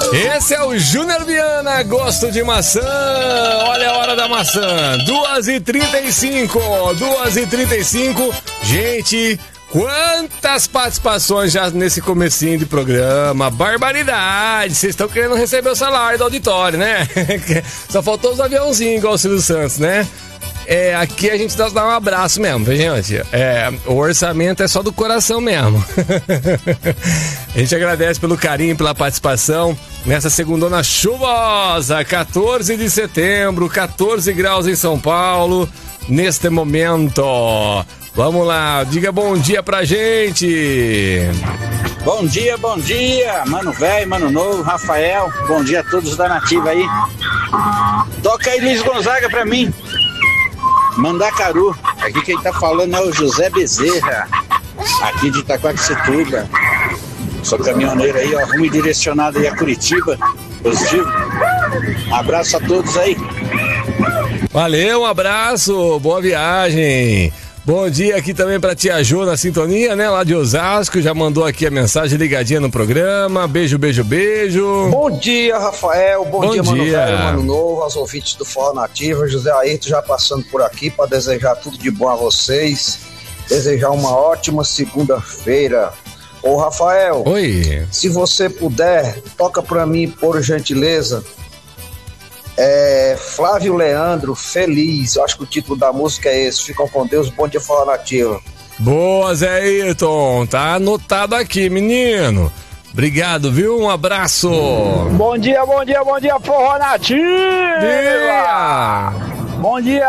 Esse é o Júnior Viana, gosto de maçã. Olha a hora da maçã, 2h35. Gente, quantas participações já nesse comecinho de programa, barbaridade. Vocês estão querendo receber o salário do auditório, né? Só faltou os aviãozinhos igual o Silvio Santos, né? Aqui a gente dá um abraço mesmo, gente. O orçamento é só do coração mesmo. A gente agradece pelo carinho, pela participação nessa segundona chuvosa, 14 de setembro, 14 graus em São Paulo, neste momento. Vamos lá, diga bom dia pra gente. Bom dia, mano velho, mano novo, Rafael, bom dia a todos da Nativa aí. Toca aí Luiz Gonzaga pra mim. Mandacaru, aqui quem tá falando é o José Bezerra, aqui de Itaquaquecetuba. Sou caminhoneiro aí, ó, rumo e direcionado aí a Curitiba, positivo. Um abraço a todos aí. Valeu, um abraço, boa viagem. Bom dia aqui também pra tia Jô na sintonia, né, lá de Osasco, já mandou aqui a mensagem ligadinha no programa, beijo. Bom dia, Rafael, bom dia, mano velho, mano novo, aos ouvintes do Forró Nativa, José Ayrton já passando por aqui para desejar tudo de bom a vocês, desejar uma ótima segunda-feira. Ô Rafael, oi. Se você puder, toca pra mim, por gentileza, Flávio Leandro, Feliz. Eu acho que o título da música é esse. Ficam com Deus, bom dia, Forró Nativa. Boa, Zé Ayrton, tá anotado aqui, menino. Obrigado, viu? Um abraço. Bom dia, Forró Nativa. Bom dia,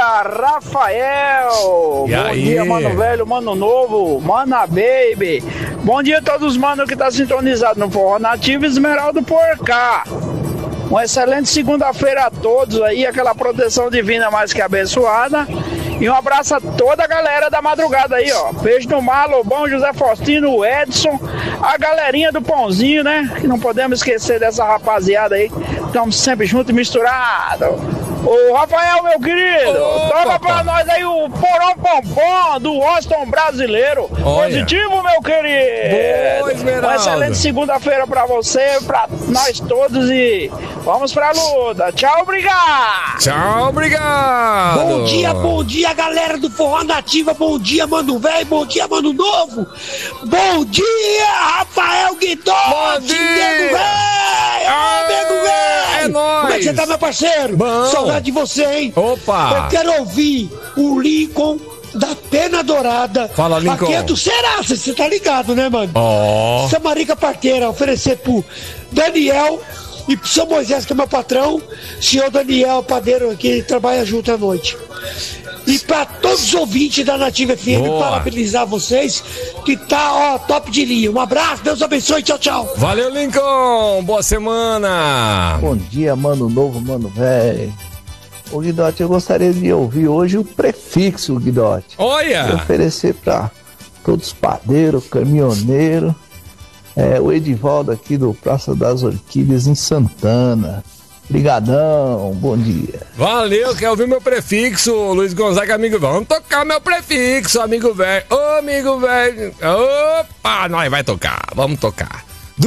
Rafael. E bom aí? Dia, mano velho, mano novo, mana baby. Bom dia a todos os manos que tá sintonizado no Forró Nativa, Esmeraldo por cá. Uma excelente segunda-feira a todos aí, aquela proteção divina mais que abençoada. E um abraço a toda a galera da madrugada aí, ó. Beijo no Mar, Lobão, José Faustino, o Edson, a galerinha do Pãozinho, né? Que não podemos esquecer dessa rapaziada aí. Estamos sempre juntos e misturados. Ô Rafael, meu querido, toca pra nós aí o Porão Pompom do Austin brasileiro. Olha. Positivo, meu querido. Boa, Esmeralda. Uma excelente segunda-feira pra você, pra nós todos e vamos pra luta. Tchau, obrigado. Tchau, obrigado. Bom dia, galera do Forró Nativa. Bom dia, mano velho. Bom dia, mano novo. Bom dia, Rafael Guidotti. Bom dia. Nego velho. Nego velho. É nóis. Como é que você tá, meu parceiro? Bom. Saudade de você, hein? Opa. Eu quero ouvir o Lincoln da Pena Dourada. Fala, Lincoln. Aqui é do Serasa, você tá ligado, né, mano? Ó. Samarica Parteira, oferecer pro Daniel e pro seu Moisés, que é meu patrão, senhor Daniel, padeiro, que trabalha junto à noite. E pra todos os ouvintes da Nativa FM, Boa. parabenizar vocês, que tá, ó, top de linha. Um abraço, Deus abençoe, tchau, tchau. Valeu, Lincoln. Boa semana. Bom dia, mano novo, mano velho. Ô Guidotti, eu gostaria de ouvir hoje o prefixo, Guidotti. E Olha. oferecer pra todos os padeiros, caminhoneiros. O Edivaldo aqui do Praça das Orquídeas em Santana. Brigadão, bom dia. Valeu, quer ouvir meu prefixo, Luiz Gonzaga, amigo velho. Vamos tocar meu prefixo, amigo velho. Ô, amigo velho. Opa, nós vai tocar, vamos tocar.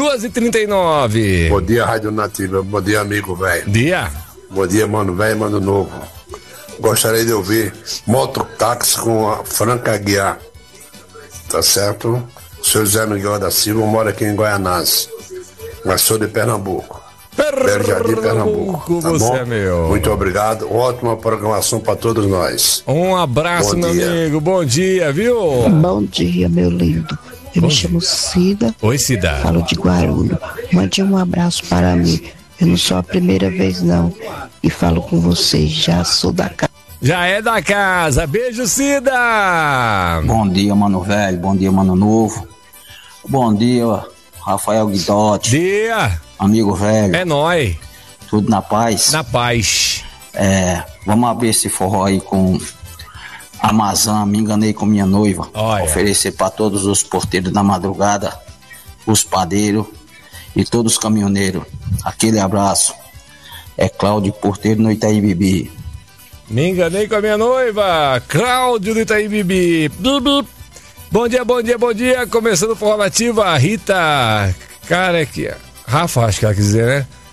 2h39. Bom dia, Rádio Nativa. Bom dia, amigo velho. Dia. Bom dia, mano velho, mano novo. Gostaria de ouvir Mototáxi com a Franca Aguiar. Tá certo? O senhor José Miguel da Silva mora aqui em Guaianazes, mas sou de Pernambuco. Belo Jardim, Pernambuco. Tá você bom? é meu. Muito obrigado. Ótima programação para todos nós. Um abraço, Bom meu dia. amigo. Bom dia, viu? Bom dia, meu lindo. Eu me chamo Cida. Oi, Cida. Falo de Guarulhos. Mande um abraço para mim. Eu não sou a primeira vez, não. E falo com vocês. Já sou da casa. Já é da casa. Beijo, Cida. Bom dia, mano velho. Bom dia, mano novo. Bom dia, Rafael Guidotti. Dia. Amigo velho. É nóis. Tudo na paz? Na paz. Vamos abrir esse forró aí com Amazã, Me Enganei com Minha Noiva. Olha. Oferecer para todos os porteiros da madrugada, os padeiros e todos os caminhoneiros. Aquele abraço. É Cláudio, porteiro no Itaí Bibi. Me enganei com a minha noiva, Cláudio do Itaí Bibi. Bom dia, bom dia, bom dia. Começando o Forró Nativa, Rita, cara, aqui, Rafa, acho que ela quis dizer, né?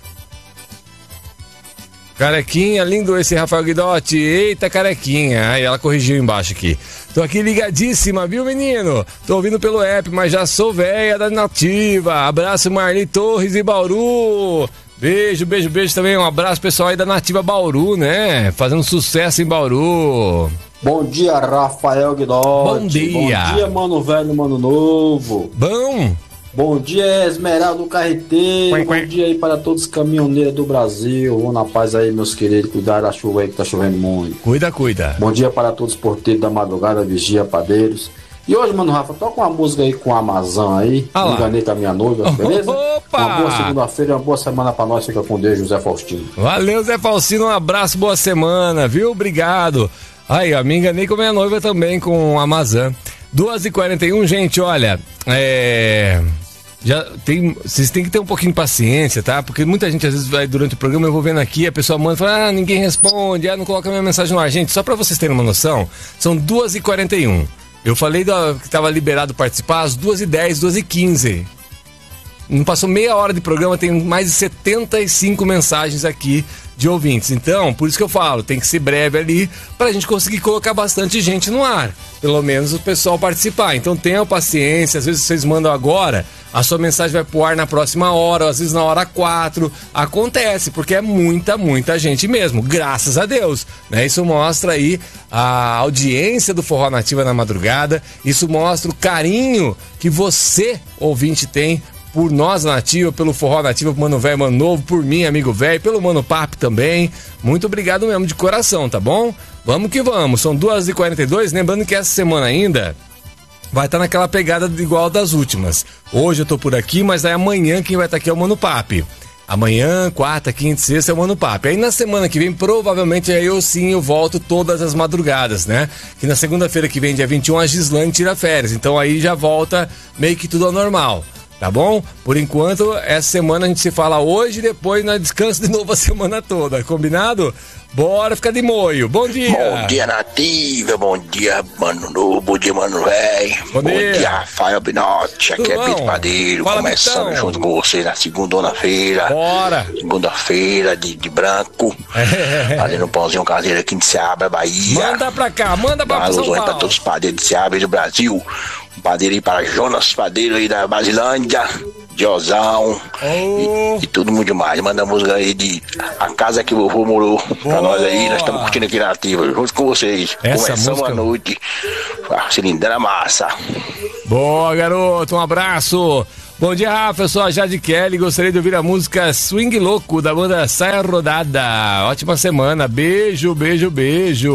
Carequinha, lindo esse Rafael Guidotti. Eita, carequinha. Aí ela corrigiu embaixo aqui. Tô aqui ligadíssima, viu, menino? Tô ouvindo pelo app, mas já sou véia da Nativa. Abraço, Marli Torres e Bauru. Beijo, beijo, beijo também. Um abraço, pessoal aí da Nativa Bauru, né? Fazendo sucesso em Bauru. Bom dia, Rafael Guidotti. Bom dia. Bom dia, mano velho, mano novo. Bom. Bom dia, Esmeraldo Carreteiro. Bom dia aí para todos os caminhoneiros do Brasil. Vão na paz aí, meus queridos. Cuidar da chuva aí que tá chovendo muito. Cuida. Bom dia para todos os porteiros da madrugada, vigia, padeiros. E hoje, mano, Rafa, toca uma música aí com a Amazon aí. Enganei com a minha noiva, beleza? Opa! Uma boa segunda-feira e uma boa semana pra nós. Fica com Deus, José Faustino. Valeu, Zé Faustino. Um abraço, boa semana, viu? Obrigado. Aí, ó, me enganei com a minha noiva também, com a Amazon. 2h41, gente, olha, vocês têm que ter um pouquinho de paciência, tá? Porque muita gente às vezes vai durante o programa, eu vou vendo aqui, a pessoa manda e fala, ninguém responde, não coloca minha mensagem no ar. Gente, só pra vocês terem uma noção, são 2h41. Eu falei que tava liberado participar às 2h10, 2h15. Não passou meia hora de programa, tem mais de 75 mensagens aqui de ouvintes. Então, por isso que eu falo, tem que ser breve ali pra gente conseguir colocar bastante gente no ar. Pelo menos o pessoal participar. Então tenham paciência, às vezes vocês mandam agora, a sua mensagem vai pro ar na próxima hora, às vezes na hora 4. Acontece, porque é muita gente mesmo, graças a Deus, né? Isso mostra aí a audiência do Forró Nativa na madrugada, isso mostra o carinho que você, ouvinte, tem por nós Nativa, pelo Forró Nativa, Mano Velho, Mano Novo, por mim, amigo velho, pelo Mano Papo também. Muito obrigado mesmo de coração, tá bom? Vamos que vamos, são 2h42, lembrando que essa semana ainda vai estar naquela pegada igual das últimas. Hoje eu tô por aqui, mas aí amanhã quem vai estar aqui é o Mano Papo. Amanhã, quarta, quinta e sexta é o Mano Papo. Aí na semana que vem, provavelmente eu volto todas as madrugadas, né? Que na segunda-feira que vem, dia 21, a Gislane tira férias. Então aí já volta meio que tudo ao normal. Tá bom? Por enquanto, essa semana a gente se fala hoje e depois nós descansa de novo a semana toda, combinado? Bora ficar de molho. Bom dia! Bom dia, Nativa. Bom dia, Mano Novo. Bom dia, Mano Velho. Bom dia, Rafael Binotti. Aqui é Bito Padeiro. Fala, começando Bitão. junto com vocês na segunda-feira. Bora! Segunda-feira de branco. Fazendo um pãozinho caseiro aqui em Seabra, Bahia. Manda pra cá, manda pra São Paulo. Para todos os padeiros de Seabra e do Brasil. Um padeiro aí para Jonas, padeiro aí da Basilândia, Diozão e todo mundo demais. Manda a música aí de A Casa que o Vovô Morou pra nós aí. Nós estamos curtindo aqui na Ativa, junto com vocês. Essa começamos música... a noite, cilindrada massa. Boa, garoto, um abraço. Bom dia, Rafa, eu sou a Jade Kelly, gostaria de ouvir a música Swing Louco, da banda Saia Rodada. Ótima semana, beijo, beijo, beijo.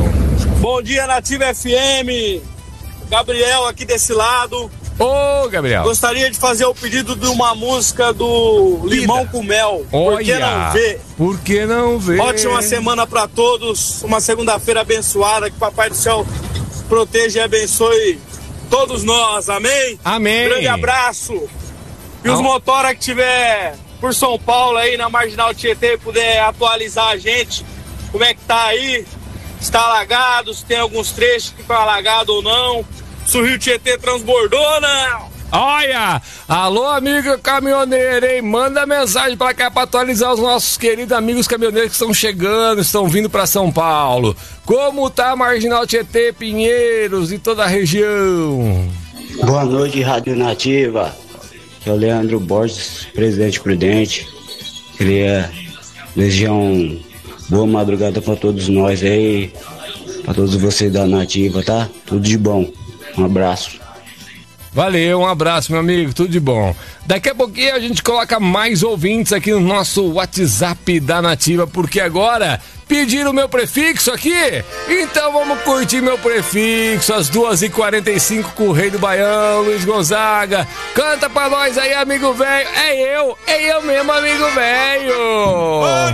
Bom dia, Nativa FM. Gabriel aqui desse lado. Ô, Gabriel. Gostaria de fazer o pedido de uma música do Limão com Mel. Olha, Por que não ver? Por que não ver? Ótima semana pra todos. Uma segunda-feira abençoada. Que Papai do Céu proteja e abençoe todos nós. Amém? Amém. Grande abraço. E os motora que tiver por São Paulo aí na Marginal Tietê puder atualizar a gente. Como é que tá aí? Está alagado, se tem alguns trechos que estão alagados ou não. Se o Rio Tietê transbordou, não. Olha, alô amigo caminhoneiro, hein? Manda mensagem pra cá pra atualizar os nossos queridos amigos caminhoneiros que estão chegando, estão vindo pra São Paulo. Como tá a Marginal Tietê, Pinheiros e toda a região? Boa noite, Rádio Nativa. Aqui é o Leandro Borges, presidente prudente. Queria desejar boa madrugada pra todos nós aí, pra todos vocês da Nativa, tá? Tudo de bom. Um abraço. Valeu, um abraço, meu amigo, tudo de bom. Daqui a pouquinho a gente coloca mais ouvintes aqui no nosso WhatsApp da Nativa, porque agora pediram o meu prefixo aqui. Então vamos curtir meu prefixo às 2h45 com o Rei do Baião, Luiz Gonzaga. Canta pra nós aí, amigo velho. É eu mesmo, amigo velho.